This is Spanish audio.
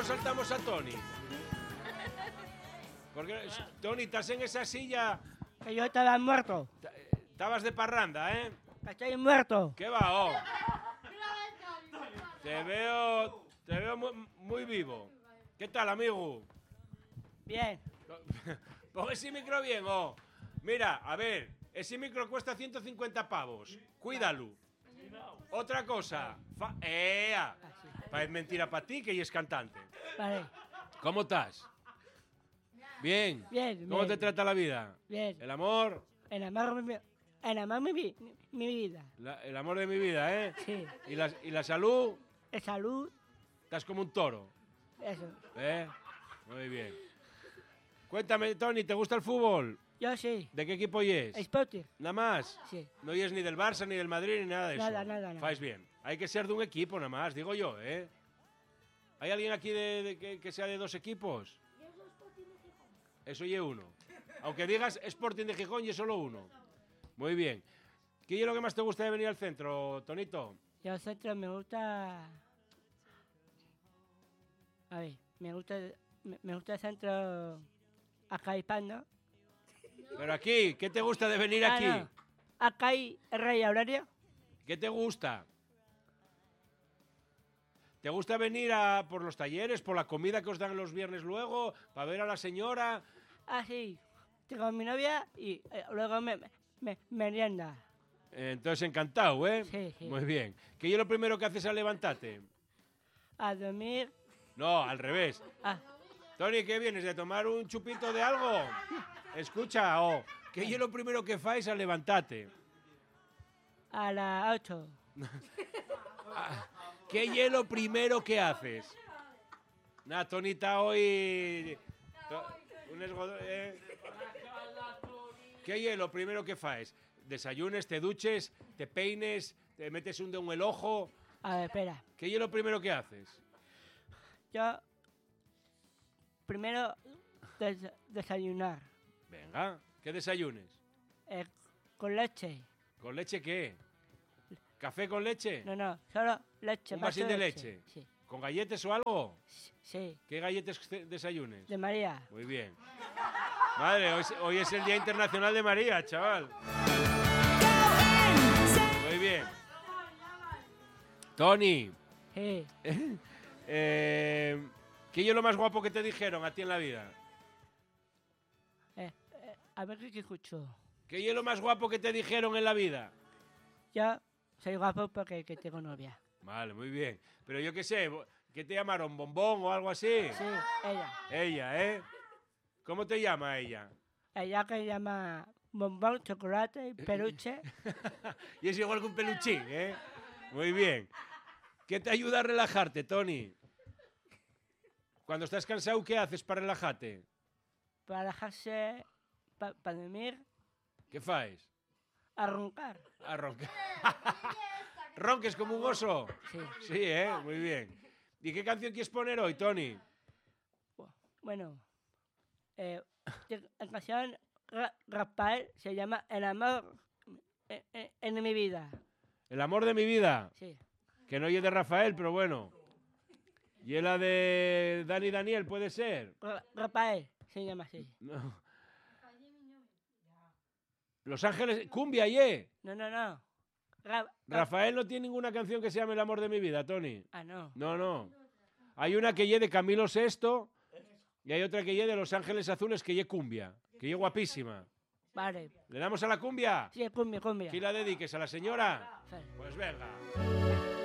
saltamos a Tony? Porque, Tony, estás en esa silla... Que yo estaba muerto. Estabas de parranda, ¿eh? Que estoy muerto. ¿Qué va, oh? Te veo muy vivo. ¿Qué tal, amigo? Bien. Pon ese micro bien, oh. Mira, a ver, ese micro cuesta 150 pavos. Cuídalo. Otra cosa. Es mentira para ti que ella es cantante. Vale. ¿Cómo estás? Bien. Bien, ¿Cómo bien. te trata la vida? Bien. El amor. Enamorarme mi vida. El amor de mi vida, ¿eh? Sí. ¿Y la salud? De salud. Estás como un toro. Eso. ¿Eh? Muy bien. Cuéntame, Tony, ¿te gusta el fútbol? Yo sí. ¿De qué equipo es? Sporting. ¿Nada más? Sí. No es ni del Barça, ni del Madrid, ni nada de eso. Nada. Fais bien. Hay que ser de un equipo nada más, digo yo, ¿eh? ¿Hay alguien aquí que sea de dos equipos? Eso y uno. Aunque digas Sporting de Gijón y es solo uno. Muy bien. ¿Qué es lo que más te gusta de venir al centro, Tonito? Yo al centro me gusta... A ver, me gusta el centro acá hispano. Pero aquí, ¿qué te gusta de venir aquí? No. Acá hay el Rey Aurelio. ¿Qué te gusta? ¿Te gusta venir por los talleres, por la comida que os dan los viernes luego, para ver a la señora? Ah, sí. Tengo a mi novia y luego me merienda. Entonces, encantado, ¿eh? Sí. Muy bien. ¿Qué es lo primero que haces al levantarte? A dormir. No, al revés. Ah, Tony, ¿qué vienes? ¿De tomar un chupito de algo? Escucha, ¿qué es lo primero que fais al levantarte? a las 8. ¿Qué es lo primero que haces? Nada, Tony está hoy... ¿Qué es lo primero que faes? Desayunes, te duches, te peines, te metes un dedo en el ojo. A ver, espera. ¿Qué es lo primero que haces? Yo primero desayunar. Venga, ¿qué desayunes? Con leche. ¿Con leche qué? ¿Café con leche? No, solo leche. ¿Un vaso vasín de leche? Sí. ¿Con galletas o algo? Sí, ¿Qué galletas desayunes? de María. Muy bien. Madre, hoy es el Día Internacional de María, chaval. Muy bien. Tony, Sí. ¿qué es lo más guapo que te dijeron a ti en la vida? A ver qué escucho. ¿Qué es lo más guapo que te dijeron en la vida? Yo soy guapo porque que tengo novia. Vale, muy bien. Pero yo qué sé, ¿qué te llamaron? ¿Bombón o algo así? Sí, ella. Ella, ¿eh? ¿Cómo te llama ella? Ella que llama bombón, chocolate y peluche. Y es igual que un peluchín, ¿eh? Muy bien. ¿Qué te ayuda a relajarte, Tony? Cuando estás cansado, ¿qué haces para relajarte? Para relajarse, para dormir, ¿Qué faes? a roncar. A roncar. ¿Ronques como un oso? Sí. Sí, ¿eh? Muy bien. ¿Y qué canción quieres poner hoy, Tony? Bueno, la canción Rafael se llama El amor en mi vida. El amor de mi vida. Sí. Que no oye de Rafael, pero bueno. ¿Y es la de Dani Daniel, puede ser? Rafael se llama así. No. Los Ángeles... Cumbia, ¿eh? No. Rafael no tiene ninguna canción que se llame El amor de mi vida, Tony. Ah, no. No. Hay una que lle de Camilo Sesto y hay otra que lle de Los Ángeles Azules que lle cumbia, que lle guapísima. Vale. ¿Le damos a la cumbia? Sí, cumbia. ¿Quién la dediques? ¿A la señora? Sí. Pues venga.